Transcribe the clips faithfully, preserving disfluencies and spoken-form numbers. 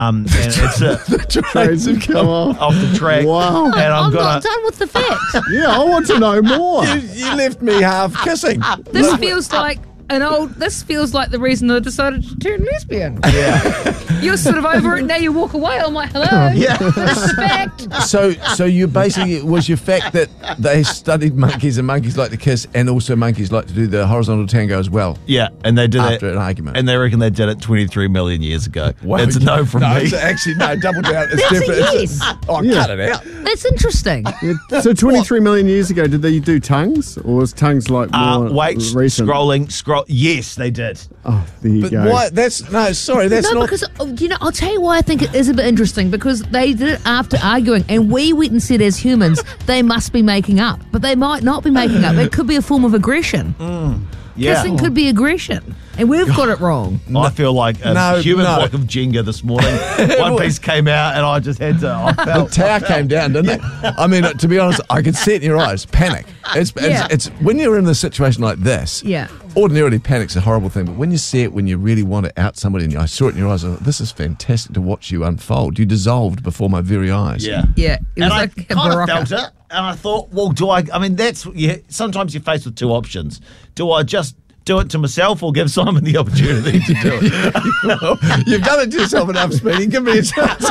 Um, and it's a, The trains have come off. off the track. Wow. And I'm, I'm gonna. not done with the facts. Yeah, I want to know more. You, you left me half kissing. This feels like an old. This feels like the reason I decided to turn lesbian. Yeah. You're sort of over it now. You walk away. I'm like, hello. Yeah. This is fact. So, so you basically, it was your fact that they studied monkeys and monkeys like to kiss and also monkeys like to do the horizontal tango as well. Yeah, and they did After it. an argument. And they reckon they did it twenty-three million years ago. Wow. It's a no from no, me. it's actually, no, double down. It's That's a definitely. yes. It's, oh, Yeah. cut it out. That's interesting. Yeah, so twenty-three million years ago, did they do tongues? Or was tongues like more Uh, wait, recent? scrolling, scroll. Yes, they did. Oh, there you But go. why? That's, no, sorry, that's no, not. because oh, you know, I'll tell you why I think it is a bit interesting. Because they did it after arguing, and we went and said, as humans, they must be making up, but they might not be making up. It could be a form of aggression. Yeah. Kissing could be aggression, and we've got it wrong. I feel like a No, human no. block of Jenga this morning. One piece came out, and I just had to. I The felt. tower came down, didn't it? I mean, to be honest, I could see it in your eyes. Panic. It's, it's, Yeah. it's when you're in a situation like this. Yeah. Ordinarily, panic's a horrible thing, but when you see it, when you really want to out somebody, and I saw it in your eyes, I thought, this is fantastic to watch you unfold. You dissolved before my very eyes. Yeah. Yeah, it was and like I a kind of Barocca. felt it, and I thought, well, do I? I mean, that's yeah. Sometimes you're faced with two options. Do I just do it to myself, or give Simon the opportunity to do it? You've done it to yourself enough, Speedy. Give me a chance.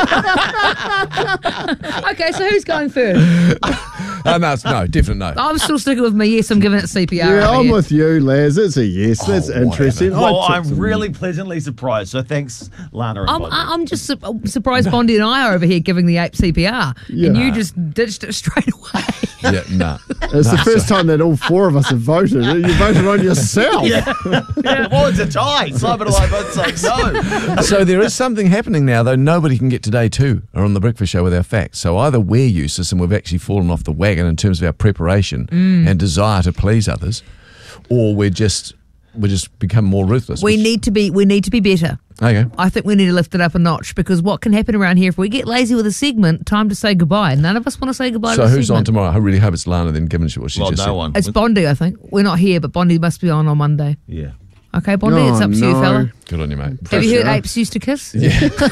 Okay, so who's going first? Oh, no, it's no, definite no. I'm still sticking with my yes. I'm giving it C P R. Yeah, over I'm here. with you, Les. It's a yes. That's whatever. interesting. I Well, took I'm some- really pleasantly surprised. So thanks, Lana. And I'm, Bondi. I'm just su- surprised Bondi and I are over here giving the ape C P R, and Yeah. you just ditched it straight away. Yeah, no. It's the first time that all four of us have voted. You voted on yourself. Yeah. Well, it's a tie. Simon and I both say no. So there is something happening now, though. Nobody can get today too, or on the breakfast show with our facts. So either we're useless and we've actually fallen off the wagon in terms of our preparation and desire to please others, or we're just we just become more ruthless. We which- need to be. We need to be better. Okay. I think we need to lift it up a notch, because what can happen around here if we get lazy with a segment? Time to say goodbye. None of us want to say goodbye. So to a who's on segment. tomorrow? I really hope it's Lana then, given what she Well, just no said. one. It's Bondi, I think. We're not here, but Bondi must be on on Monday. Yeah. Okay, Bondi, Oh, it's up to you, no. fella. Good on you, mate. Have you heard Pressure. apes used to kiss?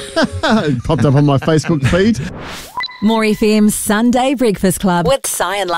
It popped up on my Facebook feed. More F M's Sunday Breakfast Club with Si and